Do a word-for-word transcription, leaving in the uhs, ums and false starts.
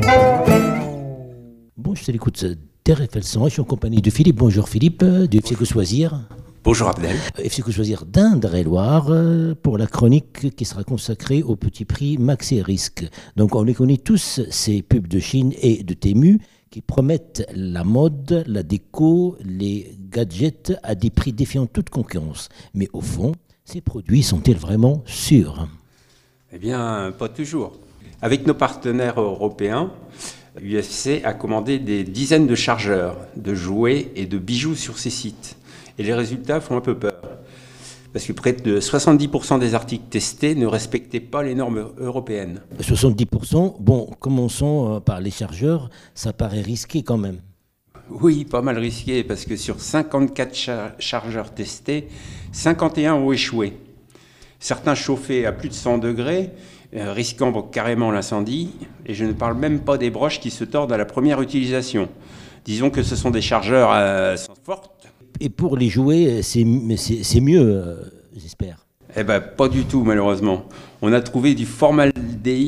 Bon, je te l'écoute d'R F L cent, je suis en compagnie de Philippe. Bonjour Philippe, du F C Que Choisir. Bonjour Abdel. F C Que Choisir d'Indre-et-Loire pour la chronique qui sera consacrée au petit prix Maxi Risque. Donc on les connaît tous, ces pubs de Chine et de Temu qui promettent la mode, la déco, les gadgets à des prix défiant toute concurrence. Mais au fond, ces produits sont-ils vraiment sûrs ? Eh bien, pas toujours. Avec nos partenaires européens, U F C a commandé des dizaines de chargeurs, de jouets et de bijoux sur ses sites. Et les résultats font un peu peur. Parce que près de soixante-dix pour cent des articles testés ne respectaient pas les normes européennes. soixante-dix pour cent, bon, commençons par les chargeurs, ça paraît risqué quand même. Oui, pas mal risqué, parce que sur cinquante-quatre char- chargeurs testés, cinquante et un ont échoué. Certains chauffaient à plus de cent degrés, euh, risquant carrément l'incendie, et je ne parle même pas des broches qui se tordent à la première utilisation. Disons que ce sont des chargeurs à essence forte. Et pour les jouets, c'est, c'est, c'est mieux, euh, j'espère. Eh bien, pas du tout, malheureusement. On a trouvé du formaldéhyde